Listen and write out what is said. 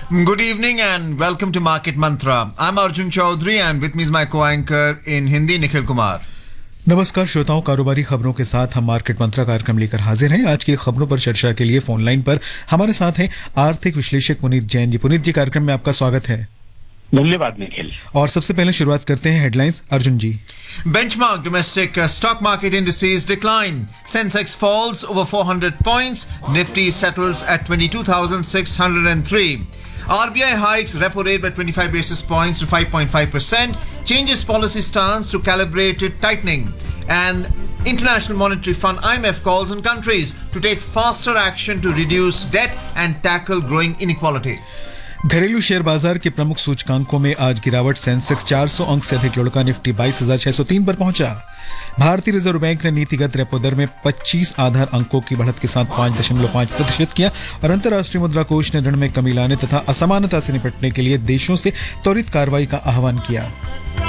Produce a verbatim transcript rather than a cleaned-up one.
Good evening and welcome to Market Mantra. I'm Arjun Chaudhary and with me is my co-anchor in Hindi, Nikhil Kumar. नमस्कार श्रोताओं, कारोबारी खबरों के साथ हम मार्केट मंत्रा कार्यक्रम लेकर हाजिर हैं। आज की खबरों पर चर्चा के लिए फोन लाइन पर हमारे साथ हैं आर्थिक विश्लेषक पुनीत जैन जी। पुनीत जी, कार्यक्रम में आपका स्वागत है। धन्यवाद निखिल। और सबसे पहले शुरुआत करते हैं headlines. Arjun ji. Benchmark domestic uh, stock market indices decline. Sensex falls over four hundred points. Nifty settles at twenty-two thousand six hundred three. R B I hikes repo rate by twenty-five basis points to five point five percent. Changes policy stance to calibrated tightening. And International Monetary Fund I M F calls on countries to take faster action to reduce debt and tackle growing inequality. घरेलू share बाजार के प्रमुख सूचकांकों में आज गिरावट। Sensex चार सौ अंक से अधिक लुढ़का, निफ्टी बाईस हज़ार छह सौ तीन पर पहुंचा। भारतीय रिजर्व बैंक ने नीतिगत रेपो दर में पच्चीस आधार अंकों की बढ़त के साथ पाँच दशमलव पाँच प्रतिशत किया और अंतर्राष्ट्रीय मुद्रा कोष ने ऋण में कमी लाने तथा असमानता से निपटने के लिए देशों से त्वरित कार्रवाई का आह्वान किया।